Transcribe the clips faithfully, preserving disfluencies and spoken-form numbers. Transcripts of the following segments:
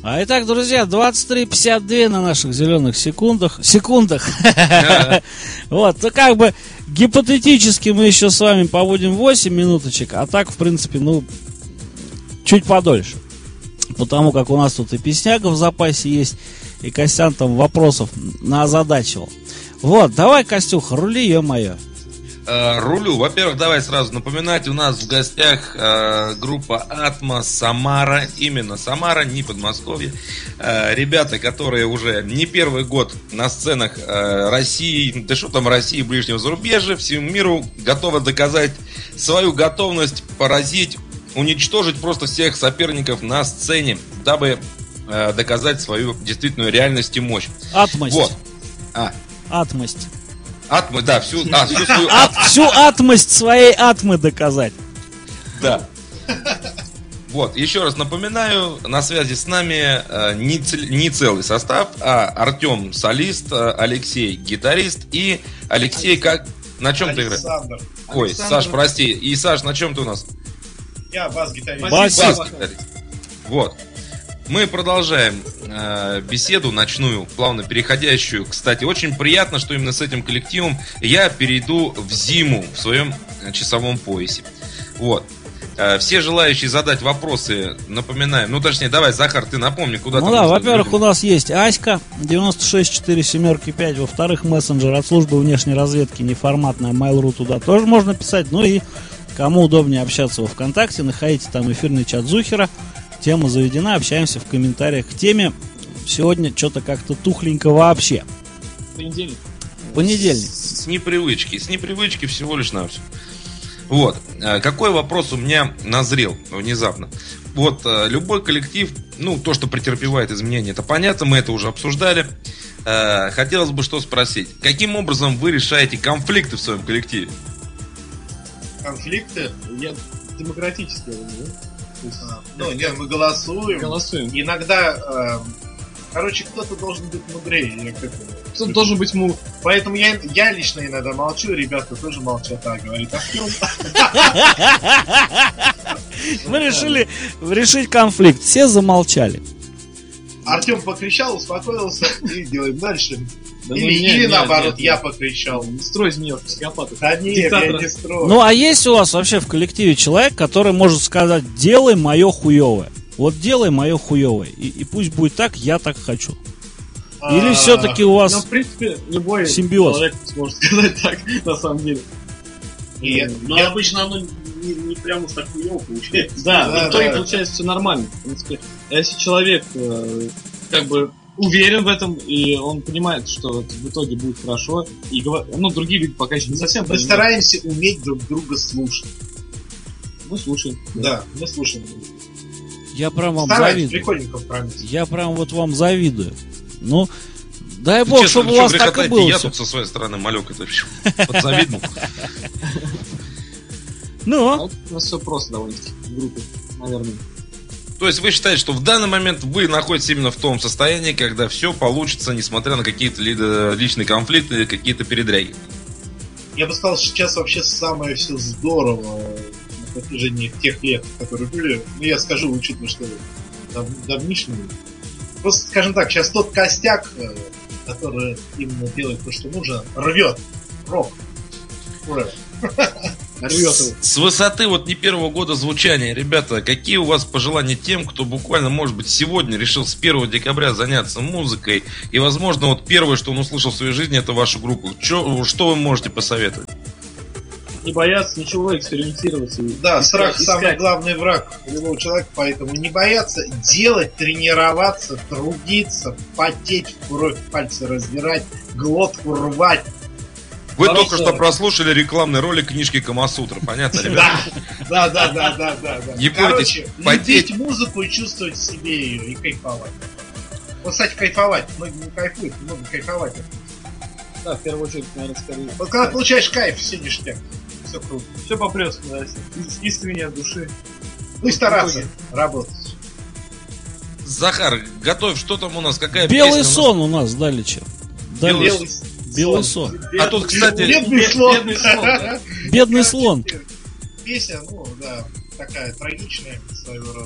А итак, друзья, двадцать три пятьдесят два на наших зеленых секундах. Секундах. Вот, ну как бы гипотетически мы еще с вами поводим восемь минуточек, а так, в принципе, ну, чуть подольше. Потому как у нас тут и песняга в запасе есть, и Костян там вопросов наозадачивал. Вот, давай, Костюха, рули, ё-моё. Uh, рулю. Во-первых, давай сразу напоминать, у нас в гостях uh, группа Атмос Самара, именно Самара, не Подмосковье. Uh, ребята, которые уже не первый год на сценах uh, России, да что там России, ближнего зарубежья, всему миру готовы доказать свою готовность поразить, уничтожить просто всех соперников на сцене, дабы uh, доказать свою действительную реальность и мощь. Атмость. Вот. А. Атмость. Атмы, да, всю, а, всю свою Ат, всю атмость своей атмы доказать. Да. Вот, еще раз напоминаю, на связи с нами э, не, цел, не целый состав, а Артем солист, э, Алексей гитарист и Алексей как... На чем Александр. ты играешь? Ой, Александр. Саш, прости. И Саш, на чем ты у нас? Я бас-гитарист. Бас. Бас-гитарист. Вот. Мы продолжаем э, беседу ночную, плавно переходящую. Кстати, очень приятно, что именно с этим коллективом я перейду в зиму в своем часовом поясе. Вот. Э, все желающие задать вопросы, напоминаем. Ну, точнее, давай, Захар, ты напомни, куда Ну ты. да, во-первых, у нас есть Аська девяносто шесть четыре семерки пять. Во-вторых, мессенджер от службы внешней разведки неформатная Mail.ru, туда тоже можно писать. Ну и кому удобнее общаться во ВКонтакте, находите там эфирный чат Зухера. Тема заведена, общаемся в комментариях к теме. Сегодня что-то как-то тухленько вообще. Понедельник. Понедельник. С, с непривычки, с непривычки всего лишь навсего. Вот. Какой вопрос у меня назрел внезапно? Вот, любой коллектив, ну, то, что претерпевает изменения, это понятно, мы это уже обсуждали. Хотелось бы что спросить. Каким образом вы решаете конфликты в своем коллективе? Конфликты? Я демократически, я думаю. Ну, нет, мы голосуем. Голосуем. Иногда, э, короче, кто-то должен быть мудрее. Кто-то должен быть му... Поэтому я, я лично иногда молчу, ребята тоже молчат, а говорит Артем. Мы решили решить конфликт. Все замолчали. Артем покричал, успокоился и делаем дальше. Да или ну, нет, или нет, наоборот, нет, я нет. покричал. Не строй из меня психопата. Да нет, я Диктатора. не строю. Ну а есть у вас вообще в коллективе человек, который может сказать: делай мое хуевое. Вот делай мое хуевое. И, и пусть будет так, я так хочу. Или А, все-таки у вас... Ну, в принципе, любой симбиоз. человек сможет сказать так, на самом деле. и- Но я- обычно оно не, не прям уж так хуёво получается. Да, Да, в итоге да. получается все нормально. В принципе, если человек э, как бы уверен в этом, и он понимает, что это в итоге будет хорошо, и говор- ну, другие люди пока еще не совсем Мы понимают. стараемся уметь друг друга слушать. Мы слушаем. Да, мы слушаем. Я прям вам Стараемся, завидую. прикольный компромисс. Я прям вот вам завидую. Ну, дай бог, Честно, чтобы у чё вас греха так и таить, было я всё. тут со своей стороны малек это вообще подзавиднул. А Ну, вот у нас все просто довольно-таки в группе, наверное. То есть вы считаете, что в данный момент вы находитесь именно в том состоянии, когда все получится, несмотря на какие-то ли- личные конфликты, какие-то передряги? Я бы сказал, что сейчас вообще самое все здорово на протяжении тех лет, которые были. Ну, я скажу, учитывая, что дав- давнишний. Просто, скажем так, сейчас тот костяк, э, который именно делает то, что нужно, рвет. Рок. Ура. Рвет его. С, с высоты вот не первого года звучания, ребята, какие у вас пожелания тем, кто буквально, может быть, сегодня решил с первого декабря заняться музыкой, и, возможно, вот первое, что он услышал в своей жизни, это вашу группу. Чё, что вы можете посоветовать? Не бояться ничего, экспериментировать. И Да, искать- страх искать. самый главный враг любого человека, поэтому не бояться делать, тренироваться, трудиться, потеть, в кровь пальцы раздирать, глотку рвать. Вы Бороться. только что прослушали рекламный ролик книжки Камасутра, понятно, ребята? Да, да, да, да, да, да. Не Короче, бойтесь потеть. любить музыку и чувствовать в себе ее и кайфовать. Вот, кстати, кайфовать. Многие не кайфуют, много кайфовать. Да, в первую очередь, наверное, скорее. Вот когда получаешь кайф, все ништяк. Все круто. Все попрется, да, из- искренне от души. Ну и стараться работать. Захар, готовь, что там у нас, какая белый песня у нас? сон у нас далече. Белый Далее. Белый сон. А тут, кстати, Бедный Бед- слон. бедный слон, да. Бедный Короче, слон. Песня, ну да, такая трагичная своего рода.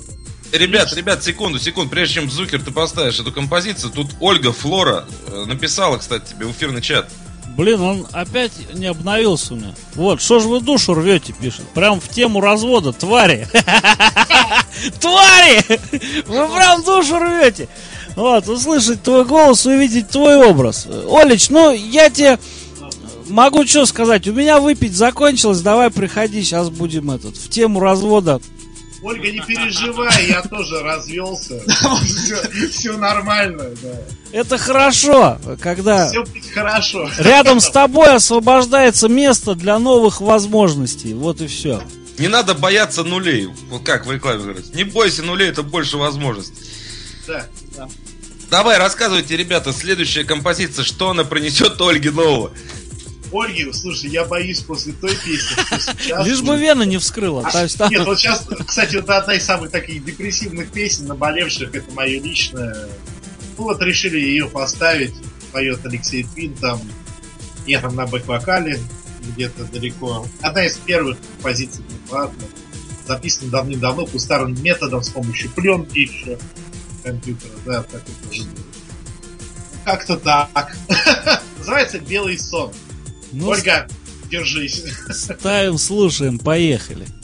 Ребят, ребят, секунду, секунду, прежде чем Зукер ты поставишь эту композицию, тут Ольга Флора э, написала, кстати, тебе в эфирный чат. Блин, он опять не обновился у меня. Вот, что ж вы душу рвете, пишет. Прям в тему развода, твари. Твари! Вы прям душу рвете. Вот, услышать твой голос, увидеть твой образ. Олеч, ну, я тебе могу что сказать. У меня выпить закончилось, давай приходи, сейчас будем этот, в тему развода. Ольга, не переживай, я тоже развелся. Все нормально, да. Это хорошо, когда Все будет хорошо. рядом с тобой освобождается место для новых возможностей. Вот и все. Не надо бояться нулей. Вот как в рекламе говорят. Не бойся нулей, это больше возможностей. Да, да. Давай, рассказывайте, ребята, следующая композиция, что она принесет Ольге нового. Ольги, слушай, я боюсь после той песни, что сейчас... Лишь бы вена не вскрыла. А, то есть там- Нет, вот сейчас, кстати, вот одна из самых таких депрессивных песен, наболевших, это мое личное. Ну вот решили ее поставить. Поет Алексей Твин там. Я там на бэк-вокале где-то далеко. Одна из первых композиций ладно, записана давным-давно по старым методам с помощью пленки еще компьютера, да, так это тоже было. Как-то так. Называется «Белый сон». Ну, Ольга, держись. ставим, слушаем, поехали.